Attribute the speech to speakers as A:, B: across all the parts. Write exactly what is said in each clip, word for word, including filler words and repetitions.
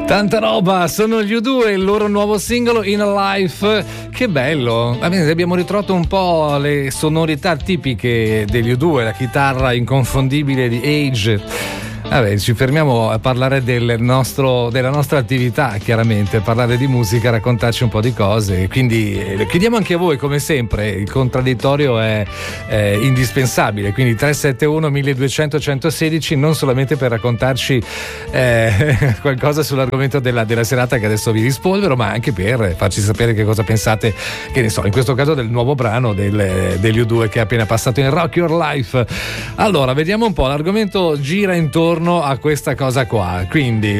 A: Tanta roba, sono gli U due, il loro nuovo singolo In a Life. Che bello, abbiamo ritrovato un po' le sonorità tipiche degli U due, la chitarra inconfondibile di Age. Vabbè, ci fermiamo a parlare del nostro, della nostra attività, chiaramente, parlare di musica, raccontarci un po' di cose. Quindi eh, chiediamo anche a voi, come sempre, il contraddittorio è, è indispensabile. Quindi tre sette uno milleduecento centosedici, non solamente per raccontarci eh, qualcosa sull'argomento della, della serata che adesso vi rispolvero, ma anche per farci sapere che cosa pensate, che ne so, in questo caso del nuovo brano del, degli U due che è appena passato in Rock Your Life. Allora, vediamo un po', l'argomento gira intorno a questa cosa qua, quindi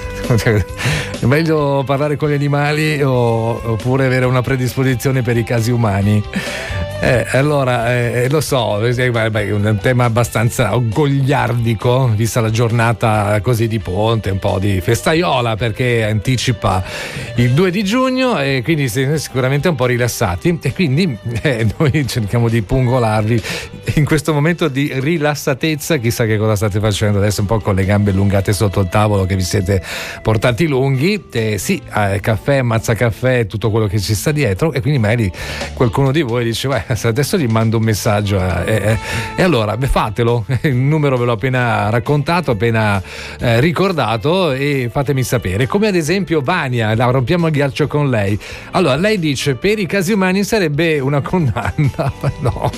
A: è meglio parlare con gli animali o, oppure avere una predisposizione per i casi umani? Eh, allora, eh, lo so, è un tema abbastanza goliardico, vista la giornata così di ponte, un po' di festaiola, perché anticipa il due di giugno e quindi sicuramente un po' rilassati, e quindi eh, noi cerchiamo di pungolarvi in questo momento di rilassatezza. Chissà che cosa state facendo adesso, un po' con le gambe allungate sotto il tavolo, che vi siete portati lunghi, eh, sì, eh, caffè, mazzacaffè, tutto quello che ci sta dietro, e quindi magari qualcuno di voi dice, beh, adesso gli mando un messaggio eh, eh, e allora beh, fatelo, il numero ve l'ho appena raccontato, appena eh, ricordato, e fatemi sapere, come ad esempio Vania. La rompiamo il ghiaccio con lei. Allora, lei dice per i casi umani sarebbe una condanna no,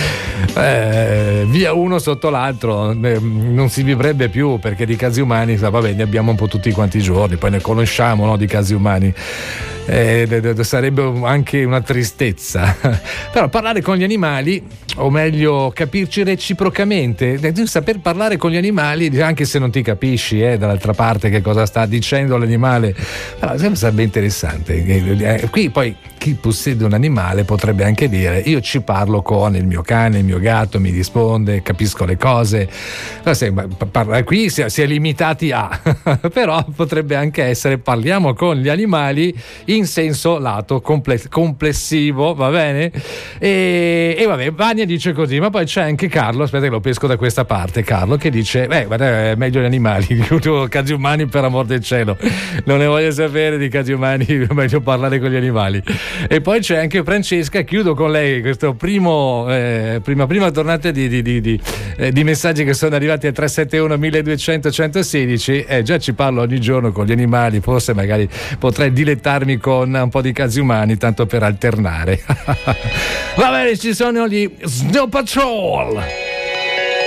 A: eh, via uno sotto l'altro, eh, non si vivrebbe più, perché di casi umani vabbè, ne abbiamo un po' tutti quanti i giorni, poi ne conosciamo, no, di casi umani. Eh, sarebbe anche una tristezza. Però parlare con gli animali, o meglio capirci reciprocamente, saper parlare con gli animali anche se non ti capisci eh, dall'altra parte che cosa sta dicendo l'animale, allora, sarebbe interessante. Qui poi chi possiede un animale potrebbe anche dire io ci parlo con il mio cane, il mio gatto mi risponde, capisco le cose. Qui si è limitati a però potrebbe anche essere parliamo con gli animali in senso lato comple- complessivo, va bene? E, e vabbè, Vania dice così, ma poi c'è anche Carlo, aspetta che lo pesco da questa parte, Carlo, che dice beh, guarda, è meglio gli animali, casi umani per amor del cielo, non ne voglio sapere di casi umani, è meglio parlare con gli animali. E poi c'è anche Francesca, chiudo con lei questo primo eh, prima prima tornata di, di, di, di, eh, di messaggi che sono arrivati a tre sette uno milleduecento centosedici. Eh, già ci parlo ogni giorno con gli animali, forse magari potrei dilettarmi con un po' di casi umani tanto per alternare. Va bene, ci sono gli Snow Patrol.